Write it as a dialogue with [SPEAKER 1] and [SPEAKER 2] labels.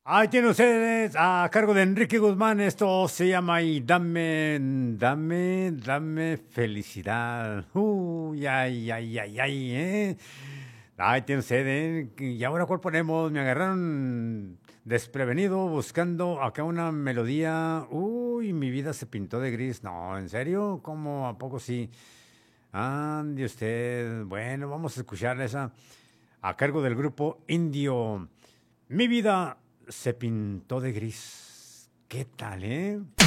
[SPEAKER 1] Ahí tiene ustedes a cargo de Enrique Guzmán. Esto se llama y dame felicidad. Ay, ay, ay, ay, Ahí tiene usted, ¿Y ahora cuál ponemos? Me agarraron desprevenido buscando acá una melodía. Uy, mi vida se pintó de gris. No, ¿en serio? ¿Cómo? ¿A poco sí? Ande usted. Bueno, vamos a escuchar esa a cargo del grupo Indio. Mi vida se pintó de gris. ¿Qué tal,